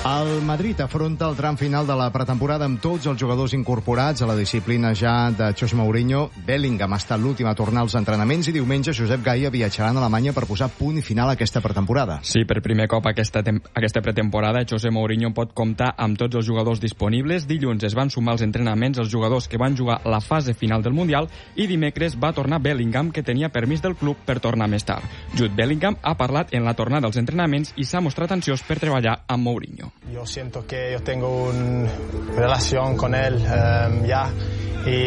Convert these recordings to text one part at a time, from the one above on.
El Madrid afronta el tram final de la pretemporada amb tots els jugadors incorporats a la disciplina ja de José Mourinho. Bellingham ha estat l'últim a tornar als entrenaments i diumenge Josep Gaia viatjarà a Alemanya per posar punt i final a aquesta pretemporada. Sí, per primer cop aquesta pretemporada José Mourinho pot comptar amb tots els jugadors disponibles. Dilluns es van sumar als entrenaments els jugadors que van jugar la fase final del Mundial i dimecres va tornar Bellingham, que tenia permís del club per tornar més tard. Jude Bellingham ha parlat en la tornada als entrenaments i s'ha mostrat ansiós per treballar amb Mourinho. Yo siento que yo tengo una relación con él ya y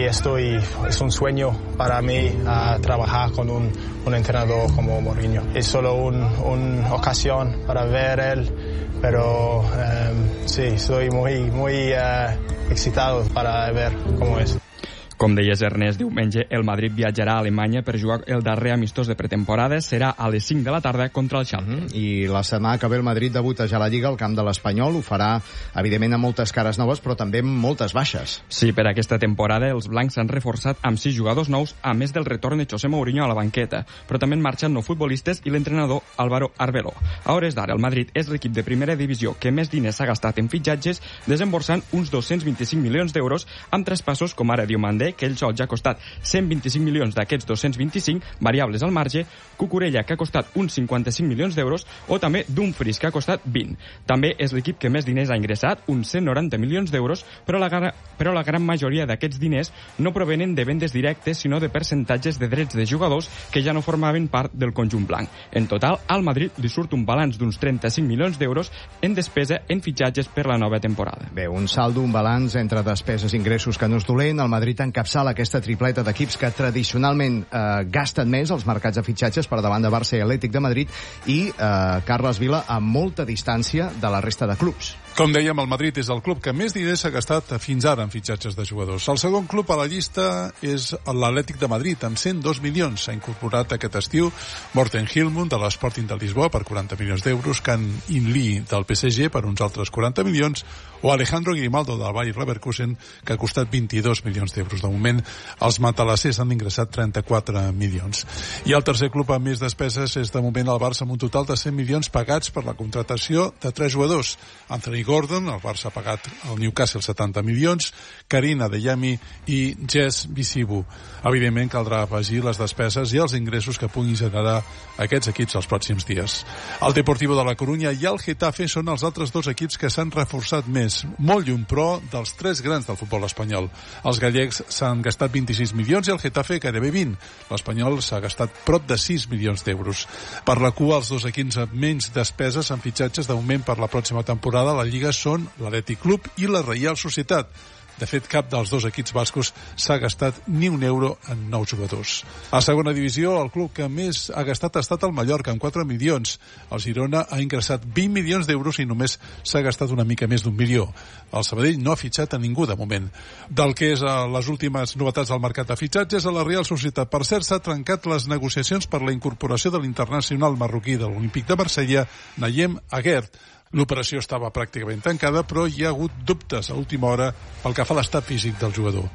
es un sueño para mí trabajar con un entrenador como Mourinho. Es solo una ocasión para ver él, pero sí, estoy muy excitado para ver cómo es. Com deies, Ernest, diumenge el Madrid viatjarà a Alemanya per jugar el darrer amistós de pretemporada. Serà a les 5 de la tarda contra el Schalke. I la setmana que ve el Madrid debuta ja a la Lliga al camp de l'Espanyol. Ho farà, evidentment, amb moltes cares noves, però també amb moltes baixes. Sí, per aquesta temporada els blancs s'han reforçat amb 6 jugadors nous, a més del retorn de José Mourinho a la banqueta. Però també han marxat no futbolistes i l'entrenador Álvaro Arbeloa. A hores d'ara, el Madrid és l'equip de primera divisió que més diners s'ha gastat en fitxatges, desemborsant uns 225 milions d'euros amb traspassos com ara Diomandé, que ell sol ja ha costat 125 milions d'aquests 225, variables al marge, Cucurella, que ha costat uns 55 milions d'euros, o també Dumfries, que ha costat 20. També és l'equip que més diners ha ingressat, uns 190 milions d'euros, però la gran majoria d'aquests diners no provenen de vendes directes, sinó de percentatges de drets de jugadors que ja no formaven part del conjunt blanc. En total, al Madrid li surt un balanç d'uns 35 milions d'euros en despesa en fitxatges per la nova temporada. Bé, un saldo, un balanç entre despeses i ingressos que no és dolent. El Madrid encapçala aquesta tripleta d'equips que tradicionalment gasten més als mercats de fitxatges per davant de Barça i Atlètic de Madrid i Carles Vila a molta distància de la resta de clubs. Com dèiem, el Madrid és el club que més diners s'ha gastat fins ara en fitxatges de jugadors. El segon club a la llista és l'Atlètic de Madrid, amb 102 milions. S'ha incorporat aquest estiu Morten Hilmund de l'Sporting de Lisboa per 40 milions d'euros, Can In-Lee del PSG per uns altres 40 milions, o Alejandro Grimaldo del Bayer Leverkusen, que ha costat 22 milions d'euros. De moment, els matalassers han ingressat 34 milions. I el tercer club amb més despeses és de moment el Barça, amb un total de 100 milions pagats per la contratació de 3 jugadors. Anthony Gordon, el Barça ha pagat al Newcastle 70 milions, Karim Adeyemi i Jess Bisibu. Evidentment caldrà afegir les despeses i els ingressos que puguin generar aquests equips els pròxims dies. El Deportivo de la Coruña i el Getafe són els altres dos equips que s'han reforçat més, molt lluny, però, dels 3 grans del futbol espanyol. Els gallecs s'han gastat 26 milions i el Getafe gairebé 20. L'Espanyol s'ha gastat prop de 6 milions d'euros. Per la cua, els dos equips amb menys despeses en fitxatges d'augment per la pròxima temporada a la Lliga són l'Atlètic Club i la Reial Societat. De fet, cap dels dos equips bascos s'ha gastat ni un euro en nous jugadors. A segona divisió, el club que més ha gastat ha estat el Mallorca, amb 4 milions. El Girona ha ingressat 20 milions d'euros i només s'ha gastat una mica més d'1 milió. El Sabadell no ha fitxat a ningú de moment. Del que és les últimes novetats al mercat de fitxatges, a la Real Societat, per cert, s'ha trencat les negociacions per la incorporació de l'internacional marroquí de l'Olímpic de Marsella, Nayem Aguerd. L'operació estava pràcticament tancada, però hi ha hagut dubtes a última hora pel que fa a l'estat físic del jugador.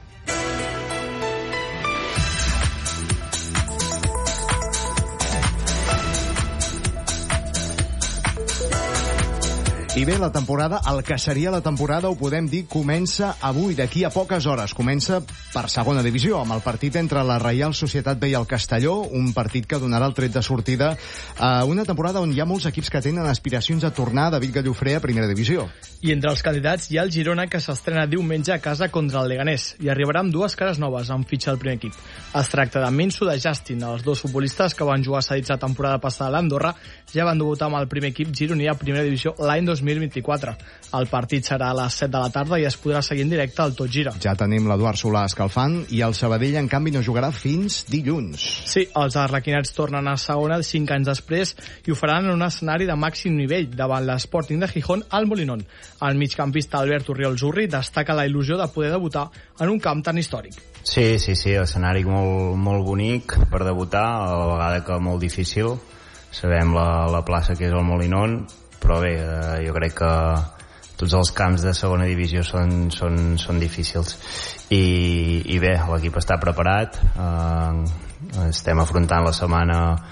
I bé, la temporada, el que seria la temporada, ho podem dir, comença avui, d'aquí a poques hores. Comença per segona divisió, amb el partit entre la Reial Societat B i el Castelló, un partit que donarà el tret de sortida a una temporada on hi ha molts equips que tenen aspiracions a tornar a David Gallofré a primera divisió. I entre els candidats hi ha el Girona, que s'estrena diumenge a casa contra el Leganés, i arribarà amb 2 cares noves en fitxa del primer equip. Es tracta de Minsu i de Justin, els 2 futbolistes que van jugar cedits la temporada passada a l'Andorra, ja van debutar amb el primer equip gironí a primera divisió l'any 2024. El partit serà a les 7 de la tarda i es podrà seguir en directe al Tot Gira. Ja tenim l'Eduard Solà escalfant i el Sabadell, en canvi, no jugarà fins dilluns. Sí, els arlequinats tornen a segona 5 anys després i ho faran en un escenari de màxim nivell davant l'Sporting de Gijón al Molinón. El migcampista Albert Urriol Zurri destaca la il·lusió de poder debutar en un camp tan històric. Sí, escenari molt bonic per debutar, a la vegada que molt difícil. Sabem la plaça que és el Molinón, però bé, jo crec que tots els camps de segona divisió són difícils i bé, l'equip està preparat, estem afrontant la setmana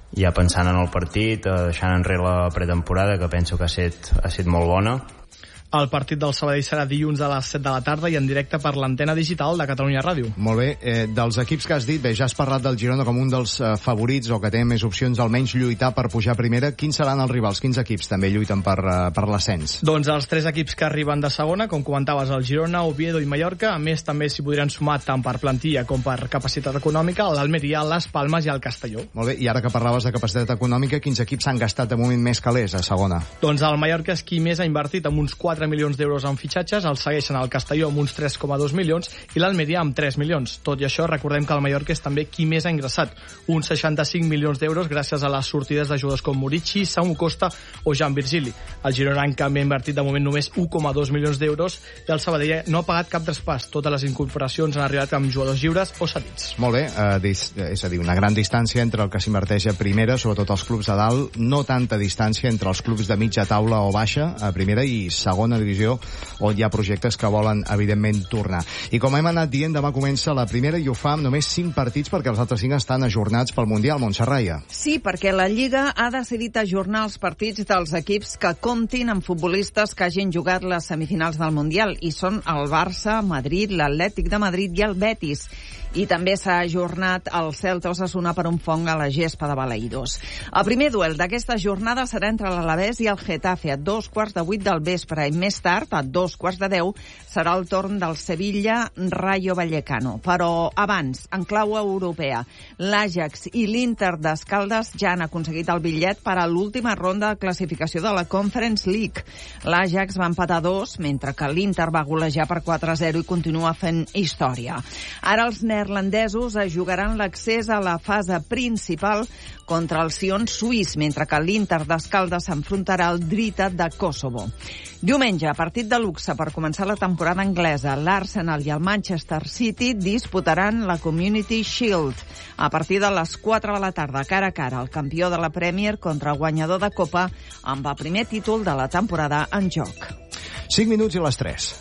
ja pensant en el partit, deixant enrere la pretemporada, que penso que ha estat molt bona. El partit del Sabadell serà dilluns a les 7 de la tarda i en directe per l'antena digital de Catalunya Ràdio. Molt bé. Dels equips que has dit, ja has parlat del Girona com un dels favorits o que té més opcions almenys lluitar per pujar a primera. Quins seran els rivals? Quins equips també lluiten per l'ascens? Doncs els 3 equips que arriben de segona, com comentaves, el Girona, Oviedo i Mallorca. A més, també s'hi podrien sumar tant per plantilla com per capacitat econòmica l'Almeria, les Palmes i el Castelló. Molt bé. I ara que parlaves de capacitat econòmica, quins equips han gastat de moment més calés a segona? Doncs el Mallorca és qui més ha invertit, amb uns 4 milions d'euros en fitxatges, el segueixen el Castelló amb uns 3,2 milions i l'Almeria amb 3 milions. Tot i això, recordem que el Mallorca és també qui més ha ingressat, uns 65 milions d'euros gràcies a les sortides de jugadors com Murici, Samu Costa o Jan Virgili. El Girona, en canvi, ha invertit de moment només 1,2 milions d'euros i el Sabadell no ha pagat cap traspàs. Totes les incorporacions han arribat amb jugadors lliures o cedits. Molt bé, és a dir, una gran distància entre el que s'inverteix a primera, sobretot els clubs de dalt, no tanta distància entre els clubs de mitja taula o baixa a primera i segona divisió, on hi ha projectes que volen, evidentment, tornar. I com hem anat dient, demà comença la primera i ho fa amb només 5 partits perquè els altres 5 estan ajornats pel Mundial. Montserraia. Sí, perquè la Lliga ha decidit ajornar els partits dels equips que comptin amb futbolistes que hagin jugat les semifinals del Mundial, i són el Barça, Madrid, l'Atlètic de Madrid i el Betis. I també s'ha ajornat el Celta Osasuna per un fong a la gespa de Balaïdos. El primer duel d'aquesta jornada serà entre l'Alavés i el Getafe a 7:15 del vespre, i més tard, a 9:10, serà el torn del Sevilla Rayo Vallecano. Però abans, en clau europea, l'Ajax i l'Inter d'Escaldes ja han aconseguit el bitllet per a l'última ronda de classificació de la Conference League. L'Ajax va empatar 2, mentre que l'Inter va golejar per 4-0 i continua fent història. Ara els neerlandesos es jugaran l'accés a la fase principal contra el Sion suís, mentre que l'Inter d'Escaldes s'enfrontarà al Drita de Kosovo. Diumenge, partit de luxe per començar la temporada anglesa. L'Arsenal i el Manchester City disputaran la Community Shield a partir de les 4 de la tarda, cara a cara, el campió de la Premier contra el guanyador de Copa amb el primer títol de la temporada en joc. 5 minuts i les 3.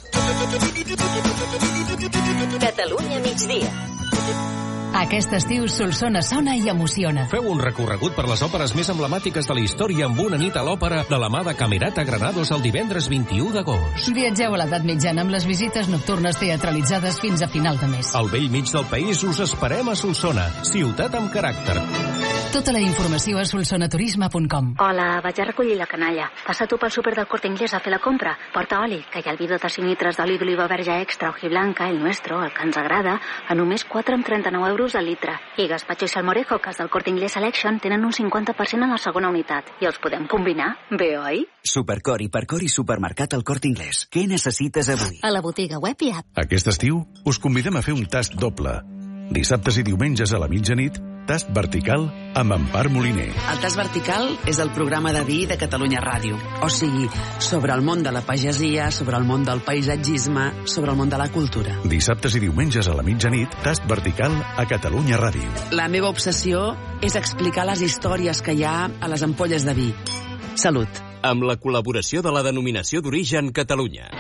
Catalunya migdia. Aquest estiu Solsona sona i emociona. Feu un recorregut per les òperes més emblemàtiques de la història amb una nit a l'òpera de la mà de Camerata Granados el divendres 21 d'agost. Viatgeu a l'edat mitjana amb les visites nocturnes teatralitzades fins a final de mes. Al vell mig del país us esperem a Solsona, ciutat amb caràcter. Tota la informació a solsonaturisme.com. Hola, vaig a recollir la canalla. Passa tu pel súper del Corte Inglés a fer la compra. Porta oli, que hi ha el vidre de 5 litres d'oli d'oliva verge extra hojiblanca, el nuestro, el que ens agrada, a només 4,39 euros al litre. I gazpacho i salmorejo, que els del Corte Inglés Selection tenen un 50% en la segona unitat. I els podem combinar? Bé, oi? Supercor, Hipercor i Supermercat al Corte Inglés. Què necessites avui? A la botiga web i app. Aquest estiu us convidem a fer un tast doble. Dissabtes i diumenges a la mitjanit, tast vertical amb Empar Moliner. El tast vertical és el programa de vi de Catalunya Ràdio. O sigui, sobre el món de la pagesia, sobre el món del paisatgisme, sobre el món de la cultura. Dissabtes i diumenges a la mitjanit, tast vertical a Catalunya Ràdio. La meva obsessió és explicar les històries que hi ha a les ampolles de vi. Salut. Amb la col·laboració de la Denominació d'Origen Catalunya.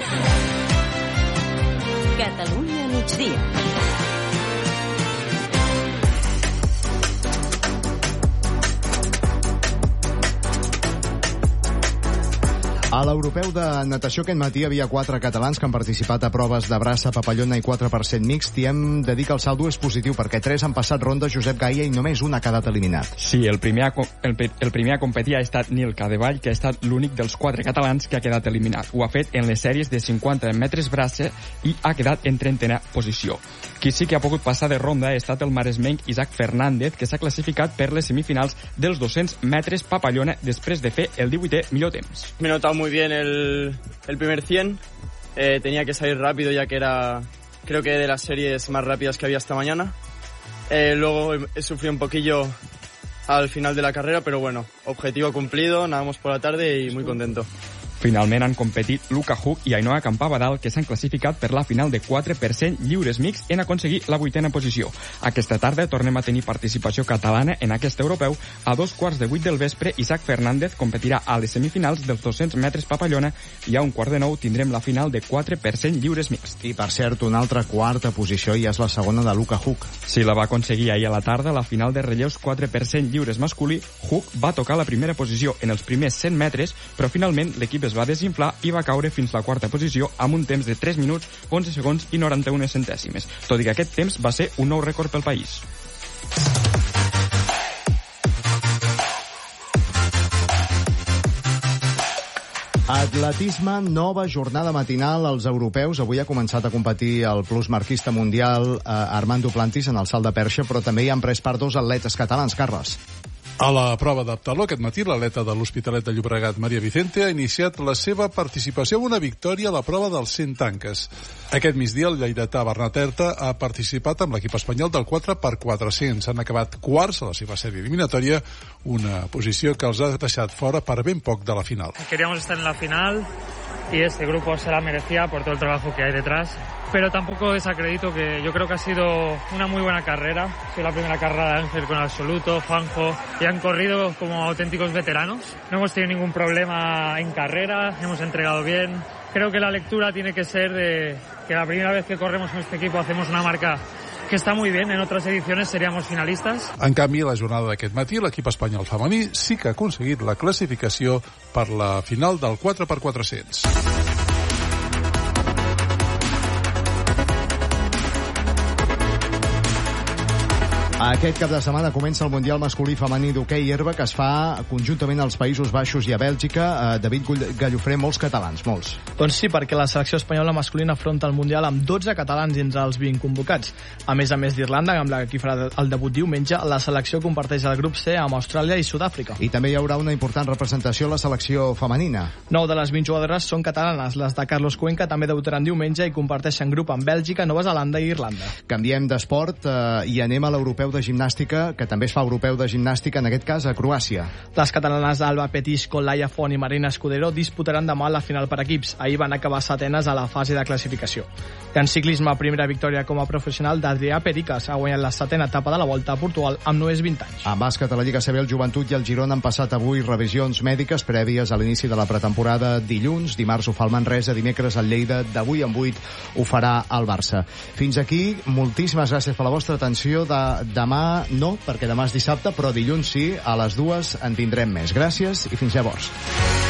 Catalunya migdia. A l'europeu de natació aquest matí hi havia 4 catalans que han participat a proves de braça, papallona i 4% mixt, i hem de dir que el saldo és positiu perquè 3 han passat ronda, Josep Gaia, i només un ha quedat eliminat. Sí, el primer a competir ha estat Nil Cadevall, que ha estat l'únic dels 4 catalans que ha quedat eliminat. Ho ha fet en les sèries de 50 metres braça i ha quedat en 30a posició. Qui sí que ha pogut passar de ronda ha estat el maresmenc Isaac Fernández, que s'ha classificat per les semifinals dels 200 metres papallona després de fer el 18è millor temps. Me he notado muy bien el primer 100. Tenía que salir rápido ya que era, creo que de las series más rápidas que había esta mañana. Luego he sufrido un poquillo al final de la carrera, pero bueno, objetivo cumplido, nadamos por la tarde y muy contento. Finalment han competit Luka Hug i Ainhoa Campabadal, que s'han classificat per la final de 4% lliures mix en aconseguir la 8ª posició. Aquesta tarda tornem a tenir participació catalana en aquest europeu. A 7:15 del vespre, Isaac Fernández competirà a les semifinals dels 200 metres papallona i a 8:15 tindrem la final de 4% lliures mix. I, per cert, una altra 4ª posició ja és la segona de Luka Hug. Sí, la va aconseguir ahir a la tarda la final de relleus 4% lliures masculí. Hug va tocar la primera posició en els primers 100 metres, però finalment l'equip es va desinflar i va caure fins a la 4ª posició amb un temps de 3 minuts, 11 segons i 91 centèsimes. Tot i que aquest temps va ser un nou rècord pel país. Atletisme, nova jornada matinal als europeus. Avui ha començat a competir el plus marquista mundial Armand Duplantis en el salt de perxa, però també hi han pres part 2 atletes catalans, Carles. A la prova d'heptatló aquest matí, l'atleta de l'Hospitalet de Llobregat, Maria Vicente, ha iniciat la seva participació amb una victòria a la prova dels 100 tanques. Aquest migdia, el lleidatà Bernat Erta ha participat amb l'equip espanyol del 4x400. Han acabat quarts a la seva sèrie eliminatòria, una posició que els ha deixat fora per ben poc de la final. Queríamos estar en la final y este grupo se la merecía por todo el trabajo que hay detrás. Pero tampoco desacredito que yo creo que ha sido una muy buena carrera. Ha sido la primera carrera de Ángel con Absoluto, Juanjo, y han corrido como auténticos veteranos. No hemos tenido ningún problema en carrera, hemos entregado bien. Creo que la lectura tiene que ser de que la primera vez que corremos con este equipo hacemos una marca que està muy bien, en otras ediciones seríamos finalistas. En canvi, a la jornada d'aquest matí, l'equip espanyol femení sí que ha aconseguit la classificació per la final del 4x400. Aquest cap de setmana comença el Mundial masculí femení d'hoquei herba, que es fa conjuntament als Països Baixos i a Bèlgica. David Gallofré, molts catalans, molts. Doncs sí, perquè la selecció espanyola masculina afronta el Mundial amb 12 catalans entre els 20 convocats. A més d'Irlanda, amb la que farà el debut diumenge, la selecció comparteix el grup C amb Austràlia i Sud-àfrica. I també hi haurà una important representació a la selecció femenina. 9 de les 20 jugadores són catalanes. Les de Carlos Cuenca també debutaran diumenge i comparteixen grup amb Bèlgica, Nova Zelanda i Irlanda. Canviem d'esport i anem a l'europeu de gimnàstica, que també es fa europeu de gimnàstica, en aquest cas a Croàcia. Les catalanes Alba Petisco, Laia Font i Marina Escudero disputaran demà la final per equips. Ahir van acabar setenes a la fase de classificació. En ciclisme, primera victòria com a professional d'Adrià Pericas. Ha guanyat la 7ª etapa de la Volta a Portugal amb només 20 anys. En bàsquet, a la Lliga CB, el Joventut i el Girona han passat avui revisions mèdiques prèvies a l'inici de la pretemporada dilluns. Dimarts ho fa el Manresa, dimecres el Lleida, d'avui en 8 ho farà el Barça. Fins aquí, moltíssimes gràcies per la vostra atenció. Demà no, perquè demà és dissabte, però dilluns sí, a les 2 en tindrem més. Gràcies i fins llavors.